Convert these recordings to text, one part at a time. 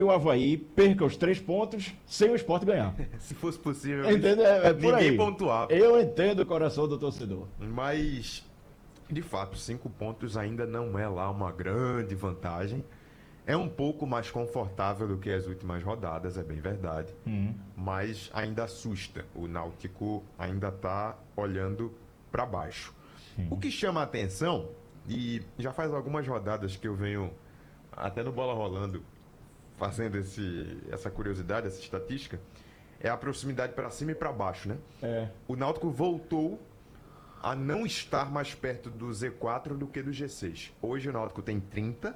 o Avaí perca os 3 pontos sem o Sport ganhar. Se fosse possível, Entendeu? É por ninguém aí. pontuava. Eu entendo o coração do torcedor. Mas, de fato, 5 pontos ainda não é lá uma grande vantagem. É um pouco mais confortável do que as últimas rodadas, é bem verdade. Mas ainda assusta. O Náutico ainda está olhando para baixo. O que chama a atenção, e já faz algumas rodadas que eu venho até no Bola Rolando fazendo essa curiosidade, essa estatística, é a proximidade para cima e para baixo, né? O Náutico voltou a não estar mais perto do Z4 do que do G6. Hoje o Náutico tem 30,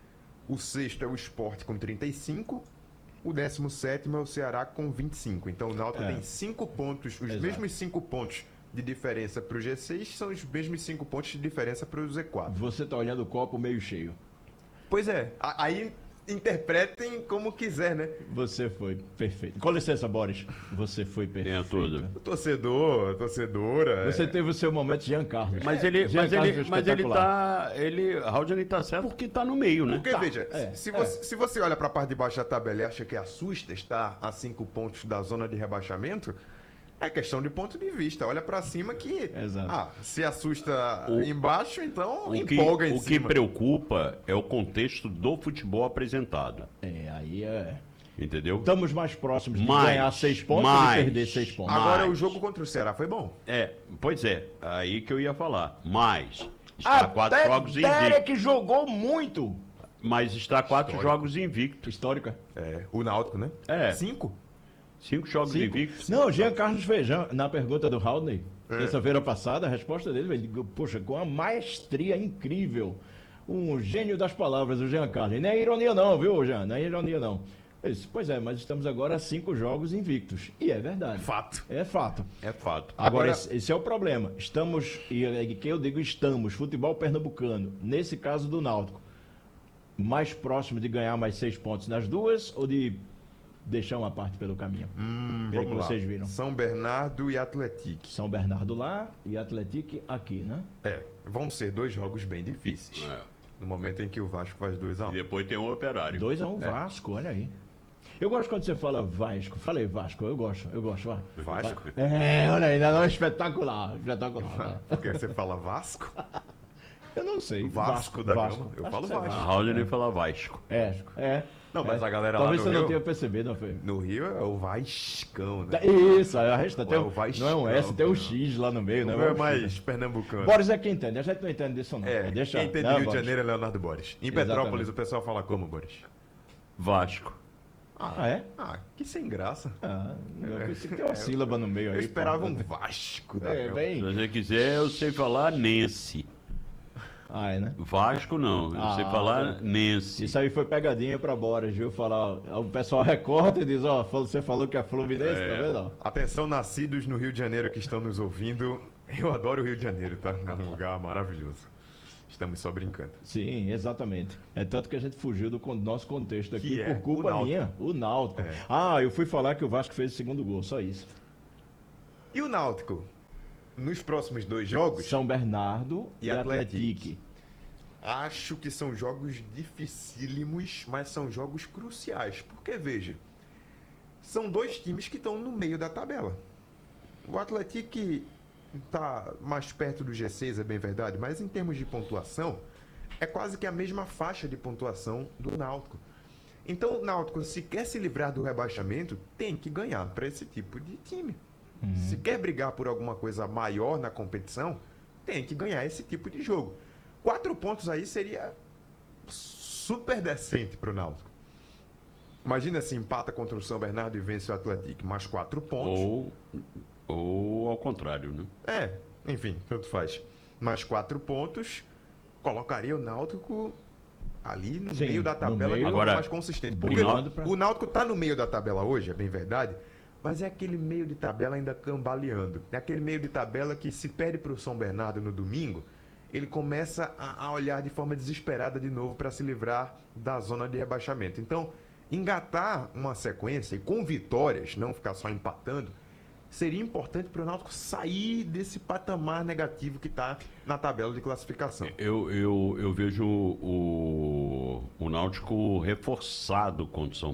o sexto é o Sport com 35, o 17º é o Ceará com 25. Então o Náutico tem 5 pontos, os mesmos 5 pontos de diferença para o G6 são os mesmos 5 pontos de diferença para o Z4. Você está olhando o copo meio cheio. Pois é, aí interpretem como quiser, né? Você foi perfeito. Com licença, Boris. Você foi perfeito. Tem tudo. O torcedor, a torcedora. Você teve o seu momento Jean Carlos. Mas ele espetacular. tá. Haldane tá certo porque tá no meio, né? Porque, veja, se você olha para a parte de baixo da tabela e acha que assusta estar a 5 pontos da zona de rebaixamento, é questão de ponto de vista. Olha para cima que... Exato. Se assusta embaixo, então empolga em o cima. que preocupa é o contexto do futebol apresentado. Aí é... Entendeu? Estamos mais próximos de Mas, ganhar 6 pontos ou de perder 6 pontos. Agora, Mas- o jogo contra o Ceará foi bom. Pois é, aí que eu ia falar. Mas está 4 jogos invicto. Derek jogou muito. Mas está 4 jogos invicto. Histórica. O Náutico, né? 5? 5 jogos invictos. Não, Jean Carlos Feijão, na pergunta do Haldane, terça-feira passada, a resposta dele, ele disse, poxa, com uma maestria incrível, um gênio das palavras, o Jean Carlos. Não é ironia não, viu, Jean? Não é ironia não. Eu disse, pois é, mas estamos agora a 5 jogos invictos. E é verdade. Fato. É fato. É fato. Agora, esse é o problema. Estamos, e que eu digo estamos, futebol pernambucano, nesse caso do Náutico, mais próximo de ganhar mais 6 pontos nas duas ou de deixar uma parte pelo caminho? Pelo que Vamos lá. vocês viram. São Bernardo e Atlético. São Bernardo lá e Atlético aqui, né? Vão ser 2 jogos bem difíceis. No momento em que o Vasco faz 2-1. E depois tem o Operário. 2-1 Vasco, olha aí. Eu gosto quando você fala Vasco. Falei Vasco, eu gosto. Ó. Vasco? Olha aí, não, espetacular. Por que você fala Vasco? Eu não sei. Vasco da Gama. Eu Acho falo que é Vasco. A Haldane fala Vasco. Não, mas a galera lá Talvez no você Rio... não tenha percebido, não foi? No Rio é o Vascão, né? Isso, a resta tem o Vascão, não é um S, tem um X lá no meio, Não né? é mais pernambucano. Boris é quem entende, a gente não entende disso não. Deixa, quem entende né, Rio de Boris? Janeiro é Leonardo Boris. Em Exatamente. Petrópolis o pessoal fala como, Boris? Vasco. É? Que sem graça. Eu pensei que tem uma sílaba no meio aí. Eu esperava pô. um Vasco da Gama. bem... Se você quiser, eu sei falar Nense. é, né? Vasco não, eu sei falar Nense. Isso aí foi pegadinha pra Boris, viu? Falar, o pessoal recorta e diz, você falou que é Fluminense, tá vendo? Atenção, nascidos no Rio de Janeiro que estão nos ouvindo. Eu adoro o Rio de Janeiro, tá? É um lugar maravilhoso. Estamos só brincando. Sim, exatamente. É tanto que a gente fugiu do nosso contexto aqui Que é por culpa o Náutico. minha, o Náutico. Eu fui falar que o Vasco fez o segundo gol, só isso. E o Náutico? Nos próximos 2 jogos, São Bernardo E e Atlético. Atlético. acho que são jogos dificílimos, mas são jogos cruciais. Porque, veja, são 2 times que estão no meio da tabela. O Atlético está mais perto do G6, é bem verdade, mas em termos de pontuação, é quase que a mesma faixa de pontuação do Náutico. Então, o Náutico, se quer se livrar do rebaixamento, tem que ganhar para esse tipo de time. Se quer brigar por alguma coisa maior na competição, tem que ganhar esse tipo de jogo. 4 pontos aí seria super decente para o Náutico. Imagina se empata contra o São Bernardo e vence o Atlético, mais 4 pontos. Ou ao contrário, né? Enfim, tanto faz. Mais 4 pontos, colocaria o Náutico ali no meio da tabela, meio. de forma Agora, mais consistente. o Porque Náutico- o Náutico está no meio da tabela hoje, é bem verdade, mas é aquele meio de tabela ainda cambaleando. É aquele meio de tabela que se perde para o São Bernardo no domingo, ele começa a olhar de forma desesperada de novo para se livrar da zona de rebaixamento. Então, engatar uma sequência e com vitórias, não ficar só empatando, seria importante para o Náutico sair desse patamar negativo que está na tabela de classificação. Eu vejo o Náutico reforçado contra o São